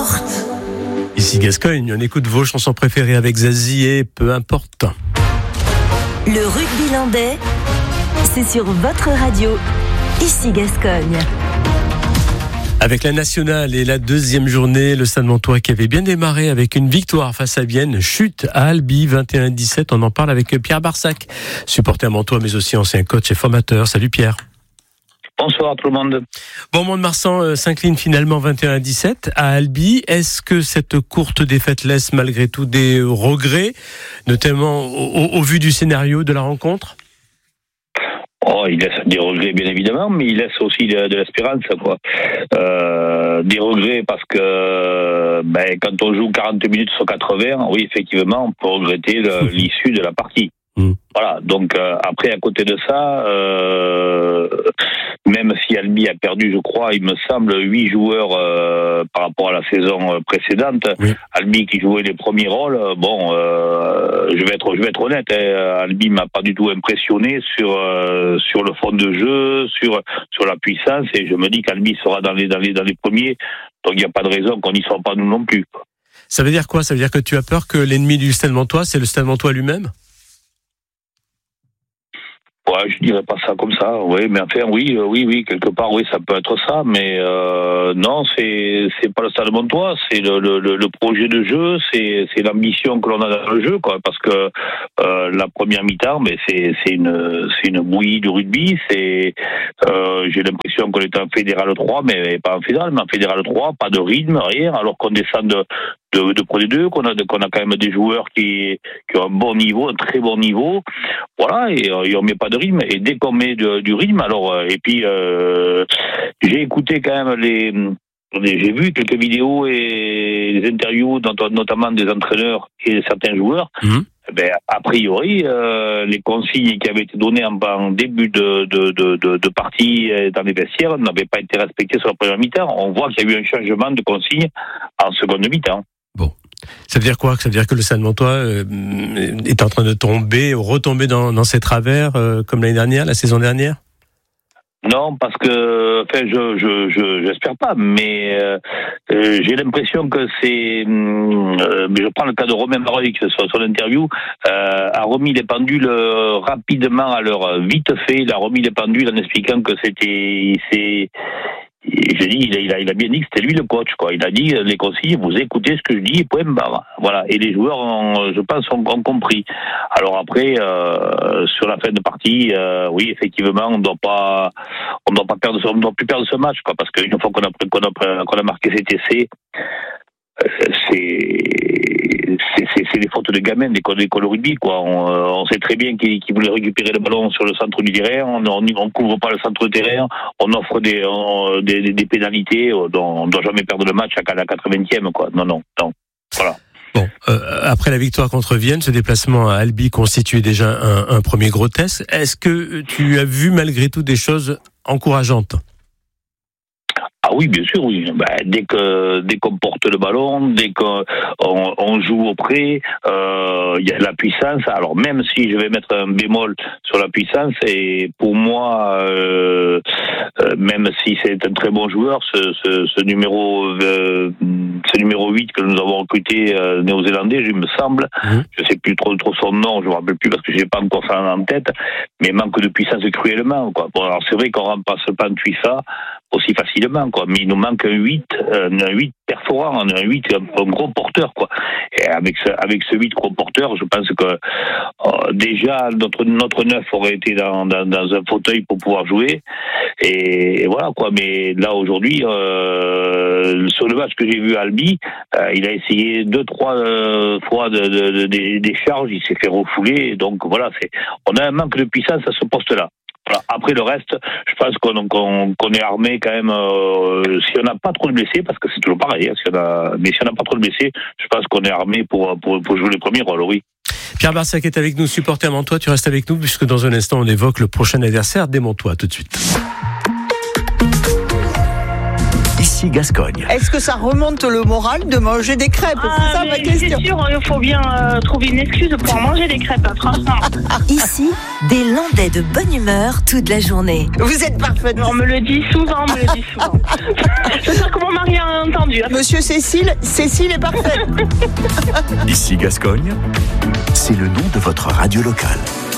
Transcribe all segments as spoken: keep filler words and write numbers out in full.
importe. Ici Gascogne, on écoute vos chansons préférées avec Zazie et peu importe. Le rugby landais, c'est sur votre radio, ici Gascogne. Avec la nationale et la deuxième journée, le Stade Montois qui avait bien démarré avec une victoire face à Vienne, chute à Albi vingt et un à dix-sept. On en parle avec Pierre Barsac, supporter à Montois mais aussi ancien coach et formateur. Salut Pierre. Bonsoir à tout le monde. Bon, Mont-de-Marsan euh, s'incline finalement vingt et un à dix-sept à Albi. Est-ce que cette courte défaite laisse malgré tout des regrets, notamment au, au vu du scénario de la rencontre ? Oh, il laisse des regrets bien évidemment, mais il laisse aussi de, de l'espérance, quoi. Euh, des regrets parce que ben, quand on joue quarante minutes sur quatre-vingts, oui, effectivement, on peut regretter le, l'issue de la partie. Mmh. Voilà, donc euh, après, à côté de ça, euh, même si Albi a perdu, je crois, il me semble, huit joueurs euh, par rapport à la saison précédente, oui. Albi qui jouait les premiers rôles, bon, euh, je vais être, je vais être honnête, hein, Albi m'a pas du tout impressionné sur euh, sur le fond de jeu, sur sur la puissance, et je me dis qu'Albi sera dans les dans les dans les premiers, donc il n'y a pas de raison qu'on n'y soit pas nous non plus. Ça veut dire quoi ? Ça veut dire que tu as peur que l'ennemi du Stade Montois, c'est le Stade Montois lui-même ? Ouais, je dirais pas ça comme ça, oui, mais enfin, oui, euh, oui, oui, quelque part, oui, ça peut être ça, mais euh, non, c'est c'est pas le Stade Montois, c'est le, le le projet de jeu, c'est c'est l'ambition que l'on a dans le jeu, quoi, parce que euh, la première mi-temps, mais c'est c'est une c'est une bouillie du rugby, c'est euh, j'ai l'impression qu'on est en fédéral trois, mais pas en fédéral, mais en fédéral trois, pas de rythme, rien, alors qu'on descend de de, de Pro D deux, qu'on a qu'on a quand même des joueurs qui qui ont un bon niveau, un très bon niveau, voilà, et, et on met pas de rythme, et dès qu'on met de, du rythme, alors et puis euh, j'ai écouté quand même les, les j'ai vu quelques vidéos et des interviews, notamment des entraîneurs et certains joueurs. Mmh. Ben, a priori, euh, les consignes qui avaient été données en, en début de, de, de, de, de partie dans les vestiaires n'avaient pas été respectées sur la première mi-temps. On voit qu'il y a eu un changement de consignes en seconde mi-temps. Bon. Ça veut dire quoi ? Ça veut dire que le Stade Montois euh, est en train de tomber, retomber dans, dans ses travers, euh, comme l'année dernière, la saison dernière ? Non, parce que, enfin, je, je, je, j'espère pas, mais euh, euh, j'ai l'impression que c'est. Euh, je prends le cas de Romain Barreuil, qui sur son interview euh, a remis les pendules rapidement à l'heure vite fait. Il a remis les pendules en expliquant que c'était, c'est. Je dis, il a, il a, il a bien dit que c'était lui le coach, quoi. Il a dit, les consignes, vous écoutez ce que je dis, point barre. Voilà. Et les joueurs, ont, je pense, ont, ont compris. Alors après, euh, sur la fin de partie, euh, oui, effectivement, on ne doit pas, on doit pas perdre, on ne doit plus perdre ce match, quoi, parce qu'une fois qu'on a, qu'on a, qu'on a marqué cet essai, c'est, c'est, c'est, c'est des fautes de gamins d'école, d'école rugby, quoi. On, on sait très bien qu'ils, qu'ils voulaient récupérer le ballon sur le centre du terrain, on ne couvre pas le centre du terrain, on offre des, on, des, des, des pénalités, dont on ne doit jamais perdre le match à la quatre-vingtième, quoi. Non, non, non. Voilà. Bon, euh, après la victoire contre Vienne, ce déplacement à Albi constituait déjà un, un premier gros test. Est-ce que tu as vu malgré tout des choses encourageantes ? Ah oui, bien sûr, oui. Ben, dès que dès qu'on porte le ballon, dès qu'on on joue au près, euh, il y a de la puissance. Alors même si je vais mettre un bémol sur la puissance, et pour moi, euh, euh, même si c'est un très bon joueur, ce, ce, ce numéro euh, ce numéro huit que nous avons recruté euh, néo-zélandais, il me semble, mmh. je sais plus trop trop son nom, je me rappelle plus parce que j'ai pas encore ça en tête, mais manque de puissance cruellement, quoi. Bon, alors c'est vrai qu'on remplace pas un Tuissa aussi facilement, quoi, mais il nous manque un huit, un huit perforant, un huit, un, un gros porteur, quoi. Et avec ce, avec ce huit gros porteur, je pense que euh, déjà notre notre neuf aurait été dans, dans dans un fauteuil pour pouvoir jouer, et, et voilà, quoi. Mais là aujourd'hui, euh, sur le match que j'ai vu à Albi, euh, il a essayé deux trois euh, fois de, de, de, de, des charges, il s'est fait refouler, donc voilà, c'est on a un manque de puissance à ce poste-là. Voilà. Après le reste, je pense qu'on, qu'on, qu'on est armé quand même. Euh, si on n'a pas trop de blessés, parce que c'est toujours pareil, hein, si on a, mais si on n'a pas trop de blessés, je pense qu'on est armé pour, pour, pour jouer les premiers rôles, oui. Pierre Barsac est avec nous, supporter à Montois. Tu restes avec nous puisque dans un instant on évoque le prochain adversaire des Montois. Tout de suite. Ici ici Gascogne. Est-ce que ça remonte le moral de manger des crêpes? Ah, c'est ça ma question. C'est sûr, il faut bien euh, trouver une excuse pour manger des crêpes, franchement. Ici, des Landais de bonne humeur toute la journée. Vous êtes parfaite. On me le dit souvent, on me le dit souvent. J'espère que mon mari a entendu. Monsieur Cécile, Cécile est parfaite. Ici Gascogne, c'est le nom de votre radio locale.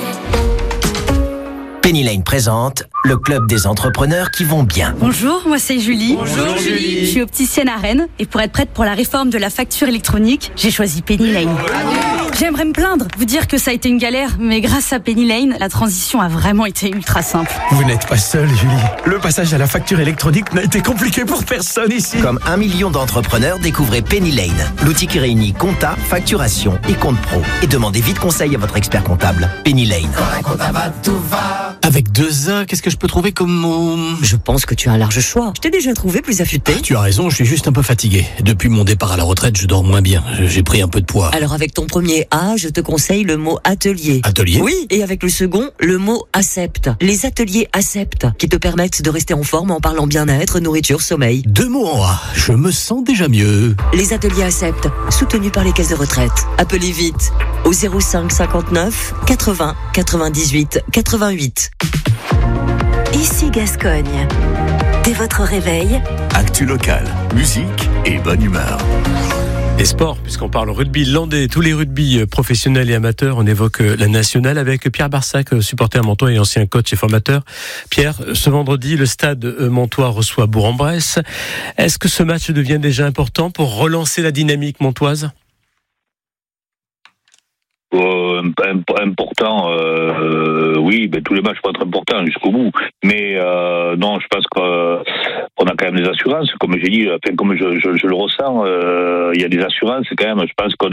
Penny Lane présente le club des entrepreneurs qui vont bien. Bonjour, moi c'est Julie. Bonjour Julie. Je suis opticienne à Rennes et pour être prête pour la réforme de la facture électronique, j'ai choisi Penny Lane. J'aimerais me plaindre, vous dire que ça a été une galère, mais grâce à Penny Lane, la transition a vraiment été ultra simple. Vous n'êtes pas seule, Julie. Le passage à la facture électronique n'a été compliqué pour personne ici. Comme un million d'entrepreneurs, découvrez Penny Lane, l'outil qui réunit compta, facturation et compte pro. Et demandez vite conseil à votre expert comptable. Penny Lane. Avec deux A, qu'est-ce que je peux trouver comme mot? Je pense que tu as un large choix. Je t'ai déjà trouvé plus affûté. Tu as raison, je suis juste un peu fatigué. Depuis mon départ à la retraite, je dors moins bien. J'ai pris un peu de poids. Alors avec ton premier A, je te conseille le mot atelier. Atelier? Oui, et avec le second, le mot accepte. Les ateliers accepte, qui te permettent de rester en forme en parlant bien-être, nourriture, sommeil. Deux mots en A, je me sens déjà mieux. Les ateliers accepte, soutenus par les caisses de retraite. Appelez vite au zéro cinq cinquante-neuf quatre-vingts quatre-vingt-dix-huit quatre-vingt-huit. Ici Gascogne. Dès votre réveil, Actu locale, musique et bonne humeur. Et sport, puisqu'on parle rugby landais, tous les rugby professionnels et amateurs, on évoque la nationale avec Pierre Barsac, supporter montois et ancien coach et formateur. Pierre, ce vendredi, le stade montois reçoit Bourg-en-Bresse. Est-ce que ce match devient déjà important pour relancer la dynamique montoise ? Euh, important, euh, oui, ben, tous les matchs vont être importants jusqu'au bout. Mais euh, non, je pense qu'on a quand même des assurances, comme j'ai dit, enfin, comme je, je, je le ressens, euh, il y a des assurances quand même. Je pense qu'on,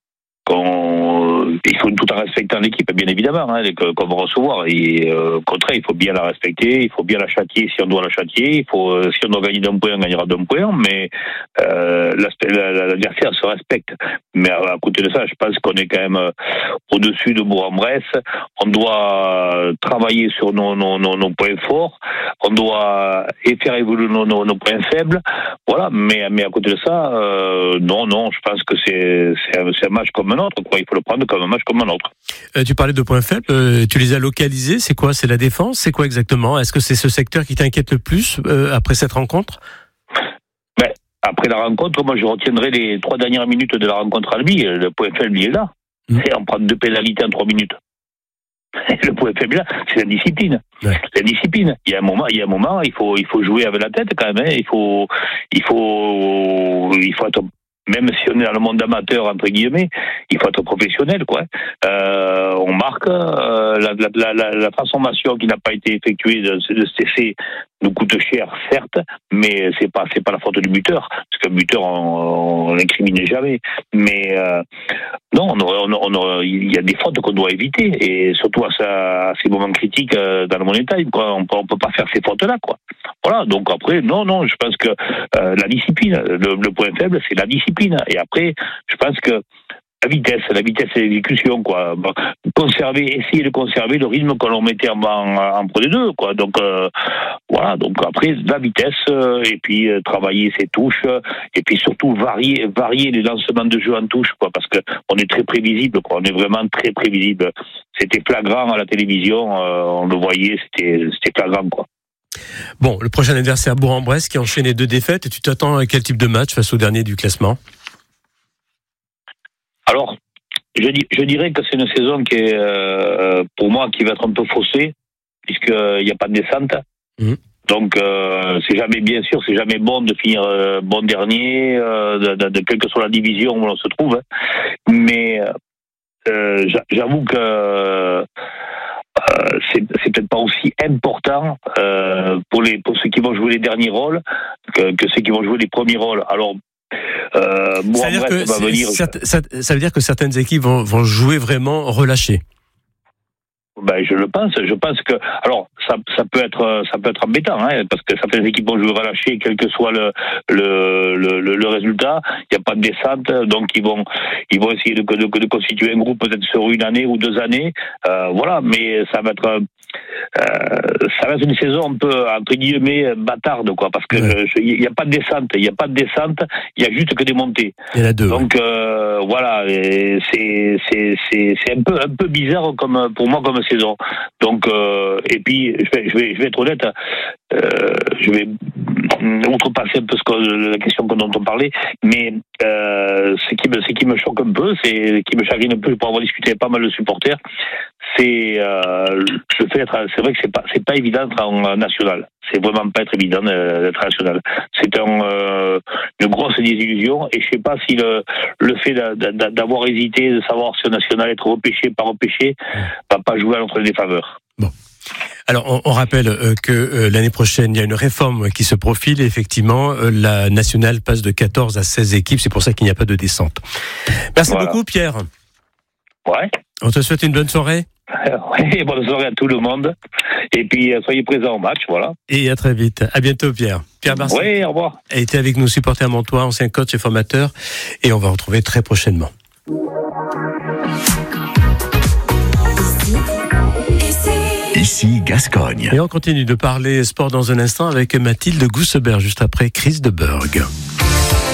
qu'on il faut tout en respectant l'équipe, bien évidemment, hein, qu'on va recevoir. Et euh, au contraire, il faut bien la respecter, il faut bien la châtier si on doit la châtier. Il faut, si on doit gagner d'un point, on gagnera d'un point. Mais euh, l'adversaire se respecte. Mais à côté de ça, je pense qu'on est quand même au-dessus de Bourg-en-Bresse. On doit travailler sur nos, nos, nos, nos points forts. On doit faire évoluer nos, nos, nos points faibles. Voilà. Mais, mais à côté de ça, euh, non, non, je pense que c'est, c'est, un, c'est un match comme un autre, quoi. Il faut le prendre comme un match comme un autre. Euh, tu parlais de points faibles. Euh, tu les as localisés. C'est quoi? C'est la défense? C'est quoi exactement? Est-ce que c'est ce secteur qui t'inquiète le plus euh, après cette rencontre? Ben, après la rencontre, moi, je retiendrai les trois dernières minutes de la rencontre à Albi. Le point faible, il est là. Mmh. Et on prend deux pénalités en trois minutes. Le point faible, là, c'est la discipline. Ouais. La discipline. Il y a un moment, il y a un moment, il faut, il faut jouer avec la tête quand même. Hein. Il faut, il faut, il faut être, même si on est dans le monde amateur entre guillemets, il faut être professionnel, quoi. Euh, on marque euh, la, la, la, la transformation qui n'a pas été effectuée de, de C C nous coûte cher, certes, mais c'est pas c'est pas la faute du buteur, parce que le buteur on, on l'incriminait jamais. Mais euh, non, on aurait, on, on aurait, il y a des fautes qu'on doit éviter, et surtout à, ça, à ces moments critiques euh, dans le money time, quoi. On peut, on peut pas faire ces fautes-là, quoi. Voilà. Donc après, non, non, je pense que euh, la discipline, le, le point faible, c'est la discipline. Et après, je pense que la vitesse, la vitesse et l'exécution, quoi. Conserver, essayer de conserver le rythme que l'on mettait en, en, en Pro D deux, quoi. Donc euh, voilà. Donc après, la vitesse euh, et puis euh, travailler ses touches euh, et puis surtout varier, varier les lancements de jeu en touche, quoi. Parce que on est très prévisible, quoi. On est vraiment très prévisible. C'était flagrant à la télévision, euh, on le voyait, c'était, c'était flagrant, quoi. Bon, le prochain adversaire, Bourg-en-Bresse, qui a enchaîné deux défaites. Et tu t'attends à quel type de match face au dernier du classement? Alors, je, je dirais que c'est une saison qui est, euh, pour moi, qui va être un peu faussée, puisqu'il n'y a pas de descente. Mmh. Donc, euh, c'est jamais, bien sûr, c'est jamais bon de finir euh, bon dernier, euh, de, de, de quelle que soit la division où on se trouve. Mais euh, j'avoue que euh, c'est, c'est peut-être pas aussi important euh, pour, les, pour ceux qui vont jouer les derniers rôles que, que ceux qui vont jouer les premiers rôles. Alors, Euh, bon, ça, veut bref, que, va venir... ça, ça, ça veut dire que certaines équipes vont, vont jouer vraiment relâchées. ben je le pense. Je pense que alors ça, ça peut être ça peut être embêtant, hein, parce que certaines équipes vont jouer relâchées, quel que soit le le le, le, le résultat. Il n'y a pas de descente, donc ils vont ils vont essayer de, de, de constituer un groupe peut-être sur une année ou deux années. Euh, voilà, mais ça va être euh, ça va être une saison un peu entre guillemets bâtarde, quoi, parce que ouais. il n'y a pas de descente, il n'y a pas de descente, il y a juste que des montées. Il y en a deux. Donc euh, voilà, et c'est c'est c'est c'est un peu un peu bizarre comme pour moi comme saison. Donc euh, et puis je vais je vais je vais être honnête, euh, je vais outrepasser un peu ce que, la question dont on parlait, mais euh, ce qui me ce qui me choque un peu, c'est qui me chagrine un peu pour avoir discuté avec pas mal de supporters, c'est euh, le fait d'être, c'est vrai que c'est pas c'est pas évident d'être en national. C'est vraiment pas être évident d'être national. C'est un, euh, une grosse désillusion, et je sais pas si le le fait d'avoir hésité, de savoir si le national être repêché, pas repêché, va pas jouer à notre défaveur. Bon. Alors, on, on rappelle euh, que euh, l'année prochaine, il y a une réforme qui se profile, et effectivement, euh, la nationale passe de quatorze à seize équipes, c'est pour ça qu'il n'y a pas de descente. Merci voilà. beaucoup, Pierre. Ouais. On te souhaite une bonne soirée. Euh, oui, bonne soirée à tout le monde. Et puis, euh, soyez présents au match, voilà. Et à très vite. À bientôt, Pierre. Pierre Barsac. Oui, au revoir. A été avec nous, supporter à Montois, ancien coach et formateur, et on va retrouver très prochainement. Ici Gascogne. Et on continue de parler sport dans un instant avec Mathilde Goussebert, juste après Chris de Burgh.